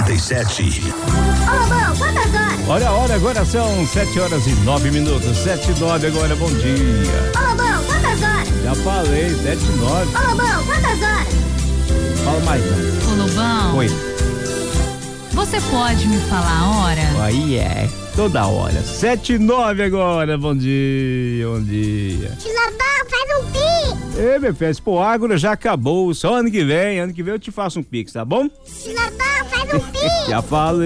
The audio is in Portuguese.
97. Ô, Lobão, quantas horas? Olha a hora, agora são 7h09. 7h09 agora, bom dia. Ô, Lobão, quantas horas? Já falei, 7h09. Ô, Lobão, quantas horas? Fala mais não. Ô, Lobão. Oi. Você pode me falar a hora? Aí é, toda hora. 7h09 agora, bom dia, bom dia. Tio Lobão, faz um pix. Ei, meu filho, pô, a Ágora já acabou, só ano que vem eu te faço um pix, tá bom? Tio Lobão, faz um pix. Já falei.